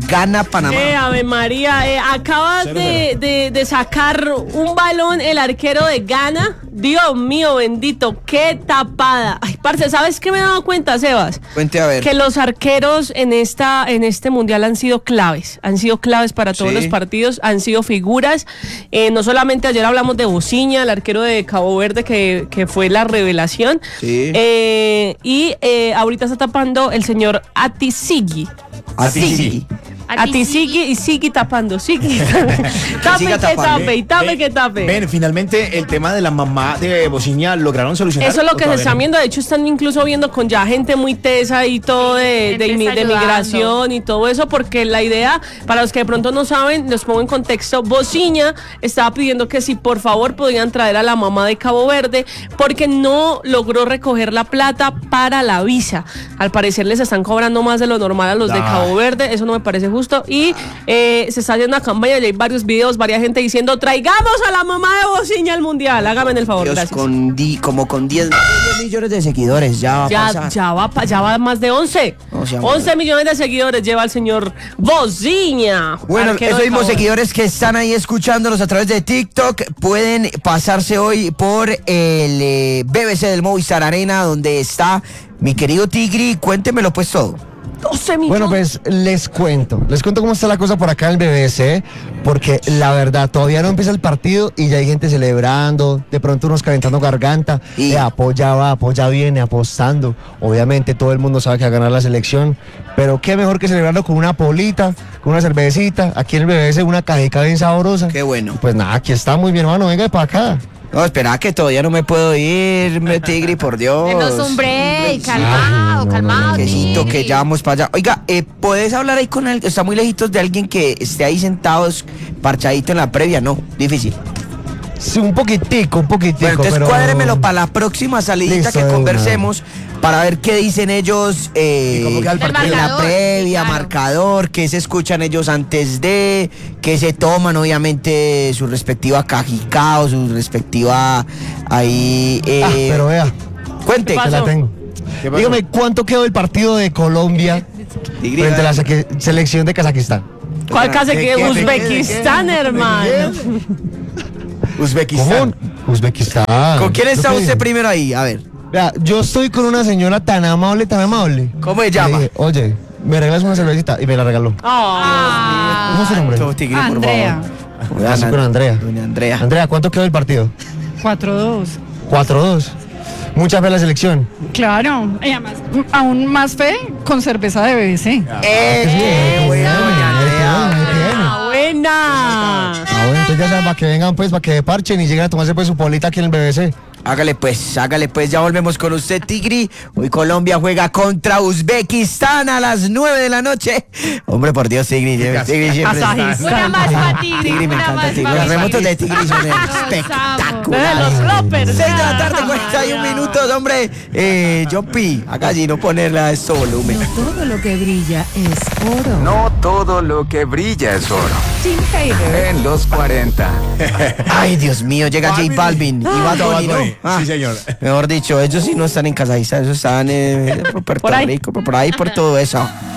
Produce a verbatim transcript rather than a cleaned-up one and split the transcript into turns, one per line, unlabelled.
Ghana-Panamá.
Eh, Ave María, eh, acabas de, de, de sacar un balón el arquero de Ghana. Dios mío, bendito, qué tapada. Ay, parce, ¿sabes qué me he dado cuenta, Sebas?
Cuente a ver.
Que los arqueros en esta en este mundial han sido claves, han sido claves para todos
Sí.
los partidos, han sido figuras. Eh, no solamente ayer hablamos de Bociña, el arquero de Cabo Verde, que, que fue la revelación.
Sí.
Eh, y eh, ahorita está tapando el señor Atisigui.
Así.
A ti sigue y sigue tapando, sigue. Tape
siga
que
tapando.
tape y tape
Ven,
que tape.
Ven, finalmente el tema de la mamá de Bociña lograron solucionar.
Eso es lo
¿o
que se
todavía
está
no?
viendo. De hecho, están incluso viendo con ya gente muy tesa y todo de,
gente
de, imi-
está
de
ayudando.
migración y todo eso, porque la idea, para los que de pronto no saben, les pongo en contexto, Bociña estaba pidiendo que si por favor podían traer a la mamá de Cabo Verde, porque no logró recoger la plata para la visa. Al parecer les están cobrando más de lo normal a los de
Ay.
Cabo Verde, eso no me parece justo. Y eh, se está haciendo una campaña, y hay varios videos, varias gente diciendo, traigamos a la mamá de Bociña al mundial. Hágame el favor,
Dios,
gracias.
con di, como con diez millones de seguidores, ya va a
Ya,
pasar.
ya va, pa- ya va más de once.
O sea,
once millones de seguidores lleva el señor Bociña.
Bueno,
arquero
esos
de
mismos
Cabo Verde.
seguidores que están ahí escuchándonos a través de TikTok pueden pasarse hoy por el eh, B B C del Movistar Arena, donde está mi querido Tigri. Cuéntemelo pues todo.
doce millones.
Bueno, pues les cuento, les cuento cómo está la cosa por acá en el B B C, porque la verdad todavía no empieza el partido y ya hay gente celebrando, de pronto unos calentando garganta,
Y-
eh, apoya va, apoya viene, apostando. Obviamente todo el mundo sabe que va a ganar la selección, pero qué mejor que celebrarlo con una polita, con una cervecita, aquí en el B B C una cajica bien sabrosa.
Qué bueno.
Y pues nada, aquí está muy bien, hermano, venga para acá.
No, espera que todavía no me puedo ir, me Tigri, por Dios.
Denos un break, calmado,
Ay, no, no,
calmado.
Quesito,
Tigri.
que ya vamos para allá. Oiga, eh, ¿puedes hablar ahí con alguien? Está muy lejitos de alguien que esté ahí sentado, parchadito en la previa. No, difícil.
Sí, un poquitico, un poquitico,
Bueno, entonces
pero...
cuádremelo para la próxima salidita
Listo,
que
de una.
conversemos, para ver qué dicen ellos eh,
¿Y cómo queda el
Del
partido?
en la
marcador,
previa,
sí, claro.
marcador, qué se escuchan ellos antes de, qué se toman, obviamente, su respectiva cajicá o su respectiva ahí... eh,
Ah, pero vea,
cuente.
¿Qué
te
pasó?
la tengo.
¿Qué pasó?
Dígame, ¿cuánto quedó el partido de Colombia
Tigri,
frente a la seque- selección de Kazajistán?
¿Cuál casi
¿Qué,
que
qué, qué,
Uzbekistán, hermano?
Uzbekistán.
¿Cómo? Uzbekistán.
¿Con quién está
Yo te
usted
digo.
primero ahí? A ver.
Vea, yo estoy con una señora tan amable, tan amable.
¿Cómo se
Le
llama?
dije, oye, ¿me regalas una cervecita? Y me la regaló.
Ah,
¿Cómo es su nombre?
Todo, Tigri, por
Andrea.
favor.
Ah, sí, con Andrea.
Doña Andrea.
Andrea, ¿cuánto quedó el partido?
cuatro dos.
cuatro dos. Mucha fe a la selección.
Claro. Y además, aún más fe con cerveza de B B C.
¡Eh! ¡Qué bueno, doña Andrea!
ah, buena.
Ah, bueno, entonces ya saben, para que vengan pues, para que parchen y lleguen a tomarse pues su polita aquí en el B B C.
Hágale pues, hágale pues, ya volvemos con usted, Tigri. Hoy Colombia juega contra Uzbekistán a las nueve de la noche. Hombre, por Dios, Tigri. Tigri siempre está-
Kazajistán.
Una más para Tigri,
Tigri, me
una
encanta
más
Tigri.
para
Los remotos de
Tigri.
Tigri son
De
espectaculares.
los Roppers.
seis de la tarde, cuarenta y un minutos, hombre. Eh, Jopi, acá sí no ponerle a esto volumen.
Todo lo que brilla es oro.
No todo lo que brilla es oro.
Tim Hader.
En los cuarenta.
Ay, Dios mío, llega J Balvin y Bad
Bad
Bunny, ¿no?
Bunny,
Ah,
sí, señor.
Mejor dicho, ellos sí no están en Kazajistán, ellos están eh, por Puerto
Por ahí.
Rico, por por ahí, por todo eso.